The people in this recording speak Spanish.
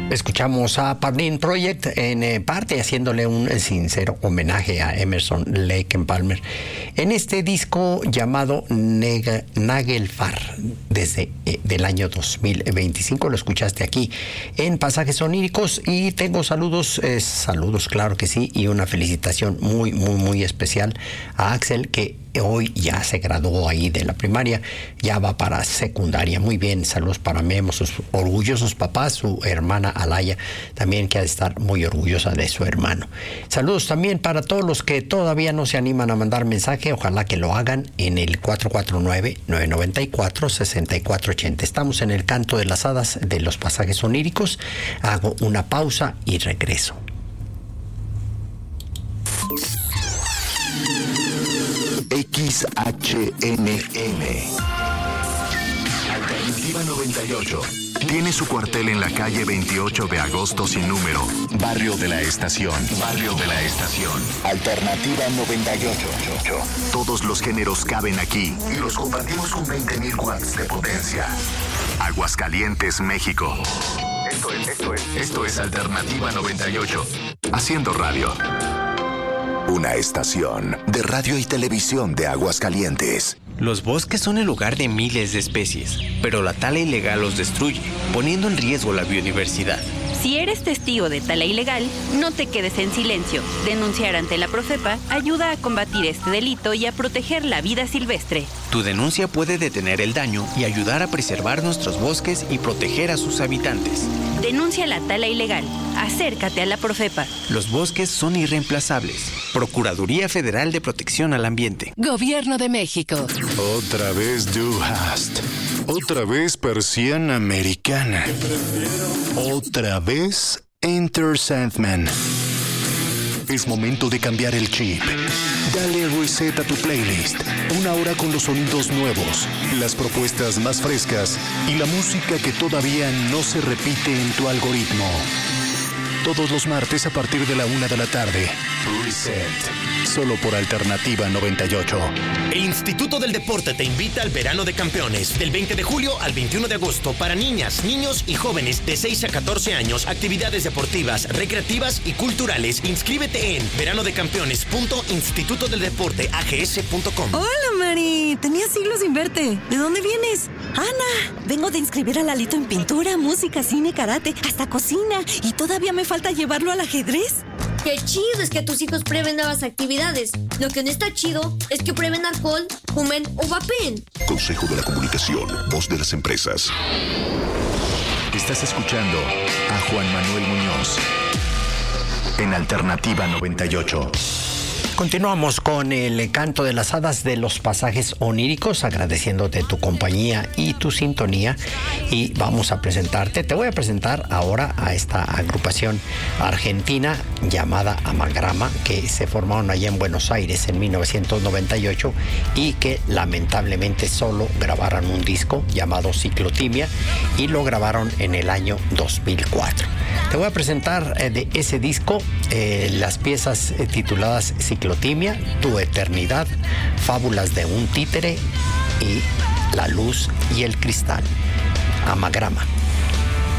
Escuchamos a Parlin Project en parte haciéndole un sincero homenaje a Emerson Lake Palmer en este disco llamado Nagelfar desde del año 2025. Lo escuchaste aquí en Pasajes Oníricos y tengo saludos, claro que sí, y una felicitación muy especial a Axel, que hoy ya se graduó ahí de la primaria, ya va para secundaria. Muy bien, saludos para Memo, sus orgullosos papás, su hermana Alaya también, que ha de estar muy orgullosa de su hermano. Saludos también para todos los que todavía no se animan a mandar mensaje, ojalá que lo hagan en el 449-994-6480. Estamos en el canto de las hadas de los pasajes oníricos. Hago una pausa y regreso. XHNM Alternativa 98 tiene su cuartel en la calle 28 de agosto sin número, Barrio de la Estación. Alternativa 98. Todos los géneros caben aquí y los compartimos con 20,000 watts de potencia. Aguascalientes, México. Esto es Alternativa 98. Haciendo radio. Una estación de radio y televisión de Aguascalientes. Los bosques son el hogar de miles de especies, pero la tala ilegal los destruye, poniendo en riesgo la biodiversidad. Si eres testigo de tala ilegal, no te quedes en silencio. Denunciar ante la Profepa ayuda a combatir este delito y a proteger la vida silvestre. Tu denuncia puede detener el daño y ayudar a preservar nuestros bosques y proteger a sus habitantes. Denuncia la tala ilegal. Acércate a la Profepa. Los bosques son irreemplazables. Procuraduría Federal de Protección al Ambiente. Gobierno de México. Otra vez Du Hast. Otra vez persiana americana. Otra vez Enter Sandman. Es momento de cambiar el chip. Dale reset a tu playlist. Una hora con los sonidos nuevos, las propuestas más frescas y la música que todavía no se repite en tu algoritmo. Todos los martes a partir de la 1 de la tarde. Reset. Solo por Alternativa 98. El Instituto del Deporte te invita al Verano de Campeones, del 20 de julio al 21 de agosto, para niñas, niños y jóvenes de 6 a 14 años, actividades deportivas, recreativas y culturales. Inscríbete en veranodeCampeones.institutodeldeporteags.com. Hola, Mari. Tenía siglos sin verte. ¿De dónde vienes? Ana, vengo de inscribir a Lalito en pintura, música, cine, karate, hasta cocina. Y todavía me falta llevarlo al ajedrez. Qué chido es que tus hijos prueben nuevas actividades. Lo que no está chido es que prueben alcohol, fumen o vapeen. Consejo de la Comunicación, voz de las empresas. Estás escuchando a Juan Manuel Muñoz en Alternativa 98. Continuamos con el canto de las hadas de los pasajes oníricos, agradeciéndote tu compañía y tu sintonía. Y vamos a presentarte, te voy a presentar ahora a esta agrupación argentina llamada Amagrama, que se formaron allá en Buenos Aires en 1998 y que lamentablemente solo grabaron un disco llamado Ciclotimia y lo grabaron en el año 2004. Te voy a presentar de ese disco las piezas tituladas Ciclotimia, Tu Eternidad, Fábulas de un Títere y La Luz y el Cristal. Amagrama.